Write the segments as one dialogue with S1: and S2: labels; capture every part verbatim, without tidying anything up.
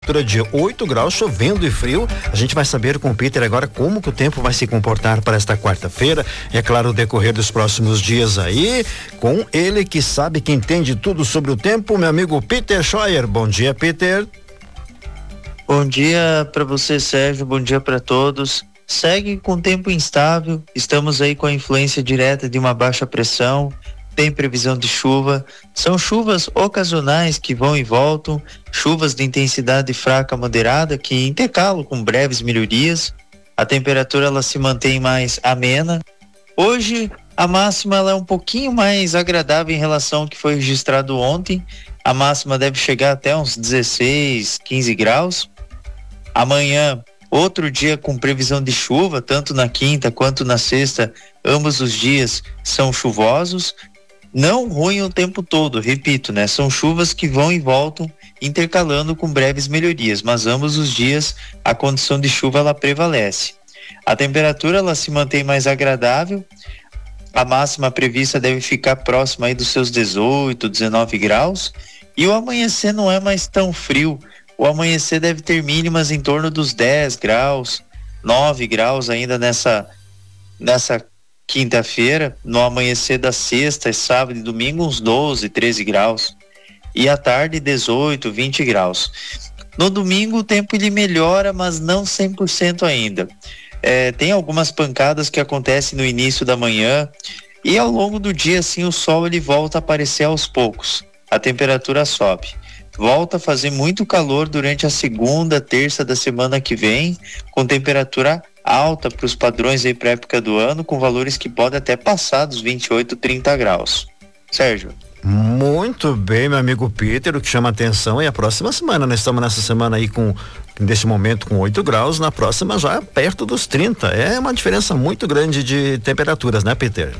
S1: De oito graus, chovendo e frio. A gente vai saber com o Peter agora como que o tempo vai se comportar para esta quarta-feira. E é claro, o decorrer dos próximos dias aí, com ele que sabe, que entende tudo sobre o tempo, meu amigo Peter Scheuer. Bom dia, Peter.
S2: Bom dia para você, Sérgio. Bom dia para todos. Segue com tempo instável. Estamos aí com a influência direta de uma baixa pressão. Tem previsão de chuva, são chuvas ocasionais que vão e voltam, chuvas de intensidade fraca a moderada que intercalam com breves melhorias. A temperatura ela se mantém mais amena. Hoje a máxima ela é um pouquinho mais agradável em relação ao que foi registrado ontem. A máxima deve chegar até uns dezesseis, quinze graus. Amanhã, outro dia com previsão de chuva, tanto na quinta quanto na sexta, ambos os dias são chuvosos. Não ruim o tempo todo, repito, né? São chuvas que vão e voltam, intercalando com breves melhorias, mas ambos os dias a condição de chuva ela prevalece. A temperatura ela se mantém mais agradável, a máxima prevista deve ficar próxima aí dos seus dezoito, dezenove graus, e o amanhecer não é mais tão frio. O amanhecer deve ter mínimas em torno dos dez graus, nove graus ainda nessa nessa quinta-feira. No amanhecer da sexta, sábado e domingo, uns doze, treze graus. E à tarde, dezoito, vinte graus. No domingo, o tempo ele melhora, mas não cem por cento ainda. É, tem algumas pancadas que acontecem no início da manhã e ao longo do dia, assim, o sol ele volta a aparecer aos poucos. A temperatura sobe. Volta a fazer muito calor durante a segunda, terça da semana que vem, com temperatura alta para os padrões aí para a época do ano, com valores que podem até passar dos vinte e oito, trinta graus. Sérgio.
S1: Muito bem, meu amigo Peter. O que chama atenção é a próxima semana. Nós estamos nessa semana aí com, nesse momento com oito graus, na próxima já perto dos trinta. É uma diferença muito grande de temperaturas, né, Peter?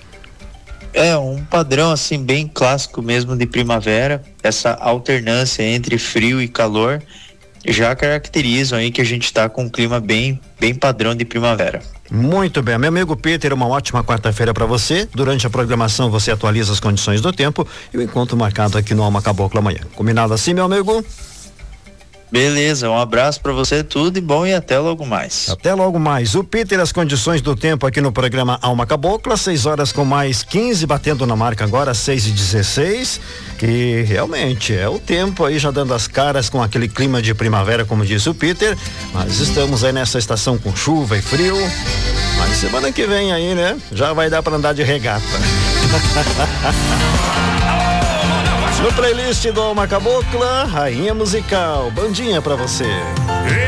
S2: É um padrão assim bem clássico mesmo de primavera. Essa alternância entre frio e calor já caracterizam aí que a gente está com um clima bem, bem padrão de primavera.
S1: Muito bem, meu amigo Peter, uma ótima quarta-feira para você. Durante a programação você atualiza as condições do tempo e o encontro marcado aqui no Alma Caboclo amanhã. Combinado assim, meu amigo?
S2: Beleza, um abraço para você, tudo e bom, e até logo mais.
S1: Até logo mais. O Peter, as condições do tempo aqui no programa Alma Cabocla, seis horas com mais quinze, batendo na marca agora, seis e dezesseis, que realmente é o tempo aí já dando as caras com aquele clima de primavera, como disse o Peter, mas estamos aí nessa estação com chuva e frio, mas semana que vem aí, né, já vai dar para andar de regata. No playlist do Alma Cabocla, Rainha Musical, bandinha pra você.